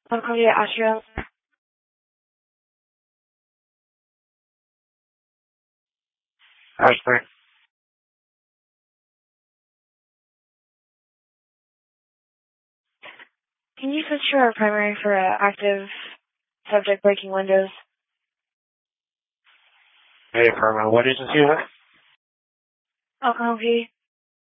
Welcome to Astro. Ashburn. Can you switch to our primary for active subject breaking windows? Hey, Firma, what agency is it? LP.